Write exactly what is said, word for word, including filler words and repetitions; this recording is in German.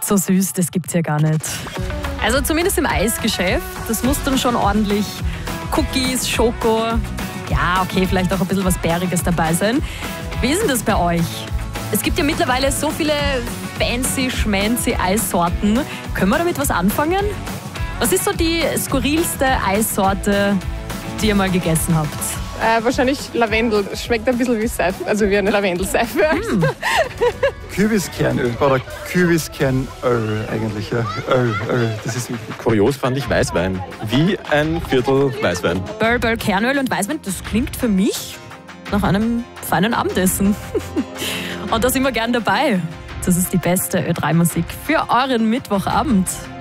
So süß, das gibt's ja gar nicht. Also zumindest im Eisgeschäft, das muss dann schon ordentlich Cookies, Schoko, ja okay, vielleicht auch ein bisschen was Bäriges dabei sein. Wie ist denn das bei euch? Es gibt ja mittlerweile so viele fancy, schmancy Eissorten. Können wir damit was anfangen? Was ist so die skurrilste Eissorte, die ihr mal gegessen habt? Äh, wahrscheinlich Lavendel. Schmeckt ein bisschen wie Seife, also wie eine Lavendelseife. Mm. Kübiskernöl oder Kübiskernöl eigentlich. Ja. Öl, Öl, das ist wichtig. Kurios fand ich Weißwein. Wie ein Viertel Weißwein. Böll, Böll, Kernöl und Weißwein, das klingt für mich nach einem feinen Abendessen. Und da sind wir gern dabei. Das ist die beste Ö drei Musik für euren Mittwochabend.